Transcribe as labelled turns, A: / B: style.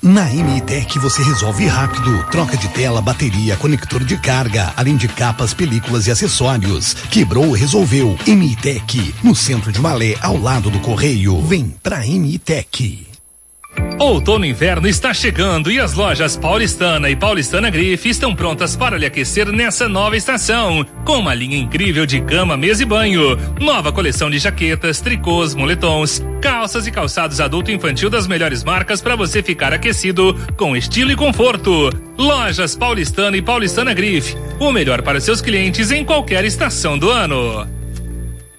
A: Na MITEC você resolve rápido. Troca de tela, bateria, conector de carga, além de capas, películas e acessórios. Quebrou, resolveu. MITEC, no centro de Malé, ao lado do Correio. Vem pra MITEC.
B: Outono e inverno está chegando e as lojas Paulistana e Paulistana Grife estão prontas para lhe aquecer nessa nova estação, com uma linha incrível de cama, mesa e banho, nova coleção de jaquetas, tricôs, moletons, calças e calçados adulto e infantil das melhores marcas para você ficar aquecido com estilo e conforto. Lojas Paulistana e Paulistana Grife, o melhor para seus clientes em qualquer estação do ano.